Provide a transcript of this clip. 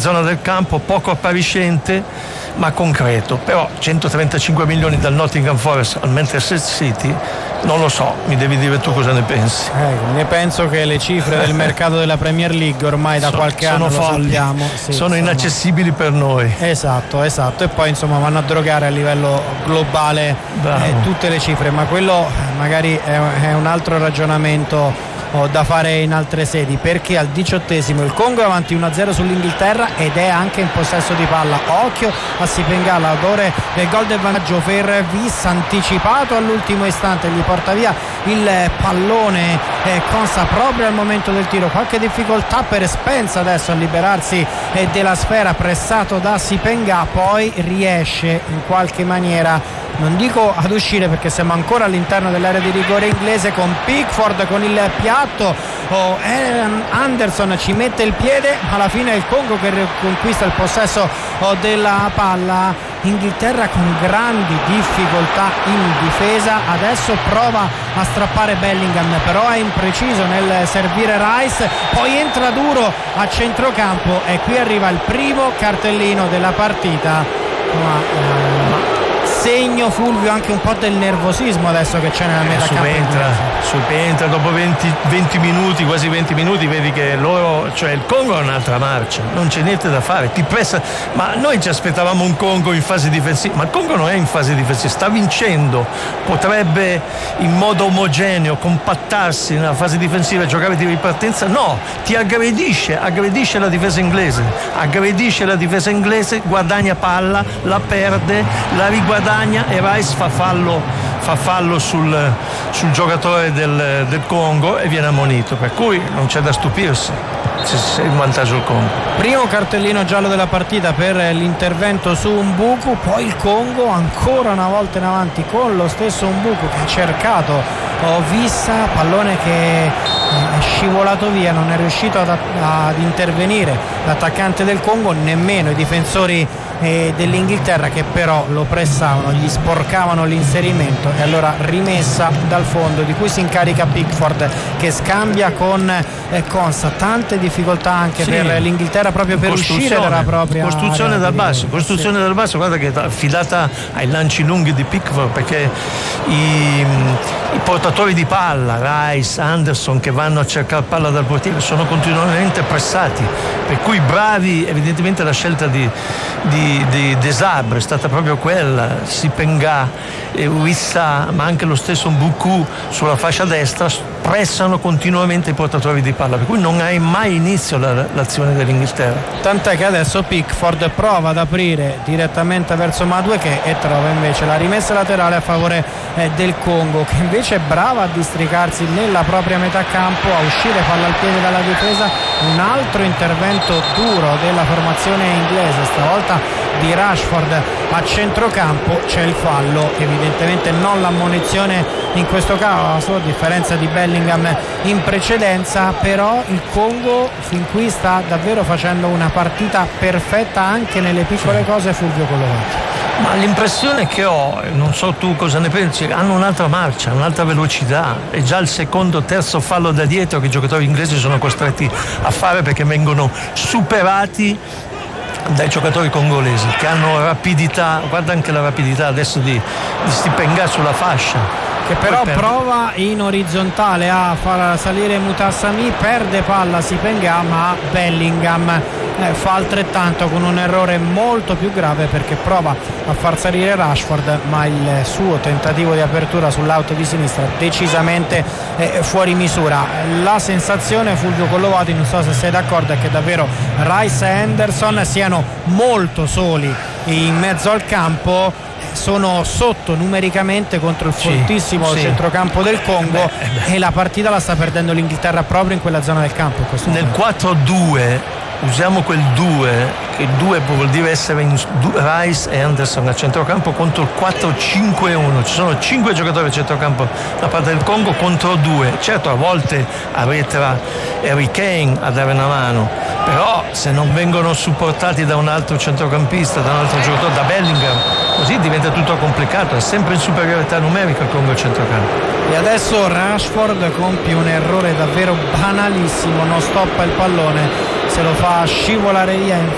zona del campo, poco appariscente ma concreto. Però 135 milioni dal Nottingham Forest al Manchester City, non lo so, mi devi dire tu cosa ne pensi. Ne penso che le cifre del mercato della Premier League ormai da qualche anno sono folli, sappiamo, sono inaccessibili per noi. Esatto, e poi insomma vanno a drogare a livello globale tutte le cifre, ma quello magari è un altro ragionamento da fare in altre sedi, perché al 18esimo il Congo è avanti 1-0 sull'Inghilterra ed è anche in possesso di palla. Occhio a Sipenga, l'autore del gol del vantaggio per Vis, anticipato all'ultimo istante, gli porta via il pallone Konsa proprio al momento del tiro. Qualche difficoltà per Spence adesso a liberarsi della sfera, pressato da Sipenga, poi riesce in qualche maniera, non dico ad uscire perché siamo ancora all'interno dell'area di rigore inglese, con Pickford con il piatto. Anderson ci mette il piede, alla fine è il Congo che conquista il possesso della palla. Inghilterra con grandi difficoltà in difesa, adesso prova a strappare Bellingham, però è impreciso nel servire Rice, poi entra duro a centrocampo e qui arriva il primo cartellino della partita. Segno, Fulvio, anche un po' del nervosismo adesso che c'è nella metà campo. Subentra dopo 20 minuti, quasi 20 minuti, vedi che loro, cioè il Congo è un'altra marcia, non c'è niente da fare, ti pressa, ma noi ci aspettavamo un Congo in fase difensiva, ma il Congo non è in fase difensiva, sta vincendo, potrebbe in modo omogeneo compattarsi nella fase difensiva e giocare di ripartenza, no, ti aggredisce la difesa inglese, guadagna palla, la perde, la riguadagna e Rice fa fallo sul giocatore del Congo e viene ammonito, per cui non c'è da stupirsi se è in vantaggio il Congo. Primo cartellino giallo della partita per l'intervento su Mbuku, poi il Congo ancora una volta in avanti con lo stesso Mbuku che ha cercato Vissa, pallone che è scivolato via, non è riuscito ad intervenire l'attaccante del Congo, nemmeno i difensori dell'Inghilterra, che però lo pressavano, gli sporcavano l'inserimento, e allora rimessa dal fondo di cui si incarica Pickford che scambia con Konsa. Tante difficoltà anche per l'Inghilterra proprio per uscire dalla propria costruzione dal basso, guarda che è affidata ai lanci lunghi di Pickford, perché i portatori di palla Rice, Anderson, che vanno a cercare palla dal portiere, sono continuamente pressati, per cui bravi. Evidentemente la scelta di Desabre è stata proprio quella, Sipenga, Wissa, ma anche lo stesso Mbuku sulla fascia destra pressano continuamente i portatori di palla, per cui non hai mai inizio l'azione dell'Inghilterra. Tant'è che adesso Pickford prova ad aprire direttamente verso Madueke e trova invece la rimessa laterale a favore del Congo, che invece è brava a districarsi nella propria metà campo, a uscire palla al piede dalla difesa. Un altro intervento duro della formazione inglese, stavolta di Rashford a centrocampo. C'è il fallo, evidentemente non l'ammonizione in questo caso, a differenza di Bellingham in precedenza, però il Congo fin qui sta davvero facendo una partita perfetta anche nelle piccole cose. Fulvio Collovati. Ma l'impressione che ho, non so tu cosa ne pensi, hanno un'altra marcia, un'altra velocità, è già il secondo, terzo fallo da dietro che i giocatori inglesi sono costretti a fare, perché vengono superati dai giocatori congolesi che hanno rapidità. Guarda anche la rapidità adesso di Sipenga sulla fascia, che però prova in orizzontale a far salire Mutassami, perde palla Sipenga, ma Bellingham fa altrettanto con un errore molto più grave, perché prova a far salire Rashford, ma il suo tentativo di apertura sull'auto di sinistra decisamente fuori misura. La sensazione, Fulvio Collovati, non so se sei d'accordo, è che davvero Rice e Henderson siano molto soli in mezzo al campo, sono sotto numericamente contro il fortissimo centrocampo del Congo, e la partita la sta perdendo l'Inghilterra proprio in quella zona del campo. Nel 4-2 usiamo quel 2, che il 2 vuol dire essere in Rice e Anderson a centrocampo, contro il 4-5-1. Ci sono 5 giocatori a centrocampo da parte del Congo contro 2. Certo, a volte arretra Harry Kane a dare una mano, però se non vengono supportati da un altro centrocampista, da un altro giocatore, da Bellingham, così diventa tutto complicato. È sempre in superiorità numerica il Congo a centrocampo. E adesso Rashford compie un errore davvero banalissimo, non stoppa il pallone, se lo fa scivolare via in